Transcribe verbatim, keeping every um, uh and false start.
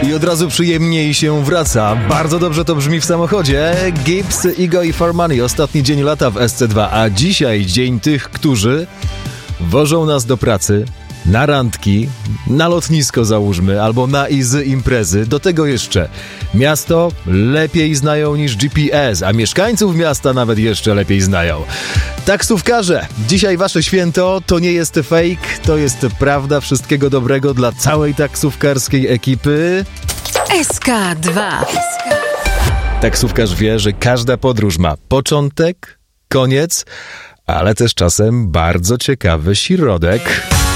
I od razu przyjemniej się wraca. Bardzo dobrze to brzmi w samochodzie. Gibbs, Igo i For Money. Ostatni dzień lata w S C dwa, a dzisiaj dzień tych, którzy wożą nas do pracy, na randki, na lotnisko załóżmy, albo na i z imprezy. Do tego jeszcze miasto lepiej znają niż G P S, a mieszkańców miasta nawet jeszcze lepiej znają. Taksówkarze, dzisiaj wasze święto, to nie jest fake, to jest prawda. Wszystkiego dobrego dla całej taksówkarskiej ekipy. S K dwa. Taksówkarz wie, że każda podróż ma początek, koniec, ale też czasem bardzo ciekawy środek.